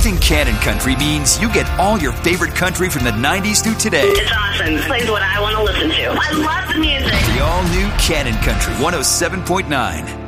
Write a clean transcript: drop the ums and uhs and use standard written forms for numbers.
Selecting Cannon Country means you get all your favorite country from the 90s through today. It's awesome. It plays what I want to listen to. I love the music. The all-new Cannon Country 107.9.